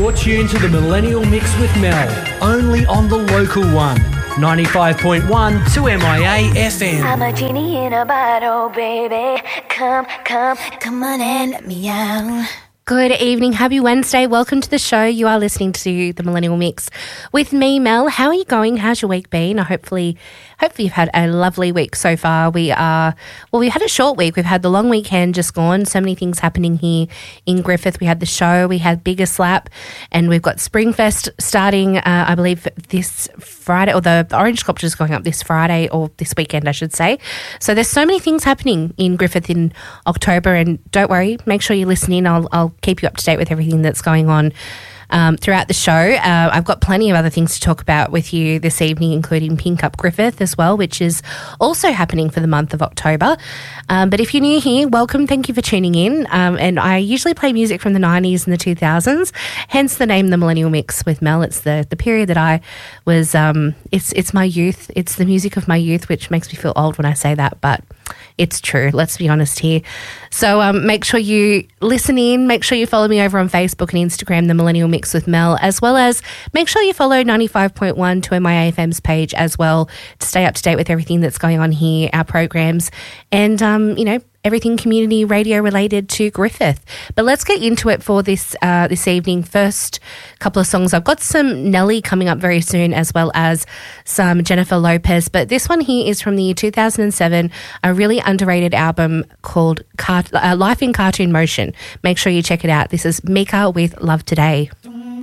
You're tuned to the Millennial Mix with Mel, only on the local one, 95.1 2MIA FM. I'm a genie in a bottle, baby. Come on and let me out. Good evening. Happy Wednesday. Welcome to the show. You are listening to the Millennial Mix with me, Mel. How are you going? How's your week been? Hopefully you've had a lovely week so far. We've had a short week. We've had the long weekend just gone. So many things happening here in Griffith. We had the show. We had Bigger Slap, and we've got Springfest starting, I believe, this Friday, or the Orange Sculpture is going up this Friday, or this weekend, I should say. So there's so many things happening in Griffith in October, and don't worry, make sure you listen in. I'll keep you up to date with everything that's going on throughout the show. I've got plenty of other things to talk about with you this evening, including Pink Up Griffith as well, which is also happening for the month of October. But if you're new here, welcome. Thank you for tuning in. And I usually play music from the 90s and the 2000s, hence the name The Millennial Mix with Mel. It's the period that I was, it's my youth. It's the music of my youth, which makes me feel old when I say that, but it's true. Let's be honest here. So make sure you listen in. Make sure you follow me over on Facebook and Instagram, The Millennial Mix with Mel, as well as make sure you follow 95.1 2MIA FM's page as well to stay up to date with everything that's going on here, our programs, and, everything community radio related to Griffith. But let's get into it for this evening. First couple of songs. I've got some Nelly coming up very soon, as well as some Jennifer Lopez. But this one here is from the year 2007, a really underrated album called Life in Cartoon Motion. Make sure you check it out. This is Mika with Love Today.